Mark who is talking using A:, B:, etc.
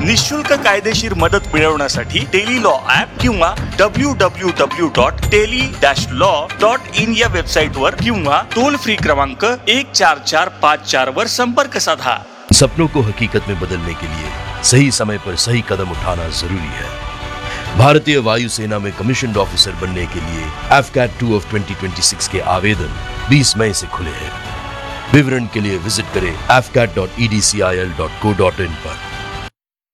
A: निशुल्क कायदेशीर मदत मिळवण्यासाठी टेली लॉ ऍप किंवा www.tele-law.in या वेबसाईट वर किंवा टोल फ्री क्रमांक 14454 वर संपर्क साधा।
B: सपनों को हकीकत में बदलने के लिए सही समय पर सही कदम उठाना जरूरी है। भारतीय वायुसेना में कमीशन्ड ऑफिसर बनने के लिए AFCAT 2 of 2026 के आवेदन 20 मई से खुले हैं। विवरण के लिए विजिट करें afcat.edcil.co.in पर।